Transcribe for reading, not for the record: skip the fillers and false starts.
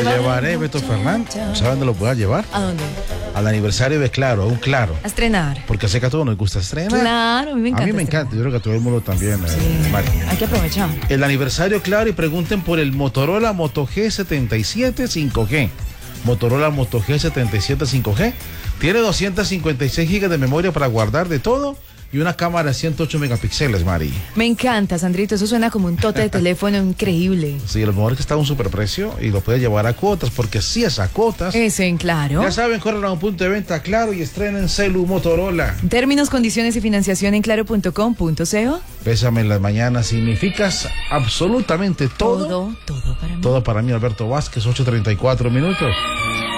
llevaré, Beto Fernández. ¿Sabes dónde lo pueda llevar? ¿A dónde? Al aniversario de Claro, a un Claro. A estrenar. Porque sé que a todos nos gusta estrenar. Claro, a mí me encanta. A mí me estrenar. encanta, yo creo que a todo el mundo también. Sí, Mari. hay que aprovechar. El aniversario Claro y pregunten por el Motorola Moto G77 5G. Motorola Moto G77 5G. Tiene 256 GB de memoria para guardar de todo y una cámara de 108 megapíxeles, Mari. Me encanta, Sandrito. Eso suena como un tote de teléfono increíble. Sí, lo mejor es que está a un superprecio y lo puedes llevar a cuotas, porque si es a cuotas. Ese en Claro. Ya saben, corren a un punto de venta Claro y estrenen celu Motorola. Términos, condiciones y financiación en claro.com.co. Bésame en las mañanas, significas absolutamente todo. Todo para mí. Todo para mí, Alberto Vázquez, 8:34 minutos.